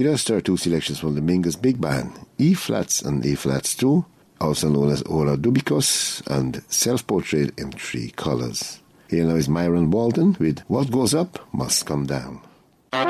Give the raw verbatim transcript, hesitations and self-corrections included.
He does start two selections from the Mingus Big Band, E-flats and A-flats too, also known as Ora Dubicus and Self-Portrait in Three Colours. Here now is Myron Walton with What Goes Up Must Come Down.